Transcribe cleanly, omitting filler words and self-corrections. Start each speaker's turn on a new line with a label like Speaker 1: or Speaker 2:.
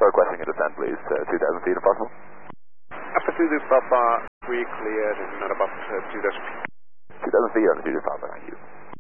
Speaker 1: requesting a descent, please. 2,000 feet if possible.
Speaker 2: Alpha Zulu Papa, we cleared and at about 2,000 feet.
Speaker 1: 2,000 feet on the Zulu Papa, thank you.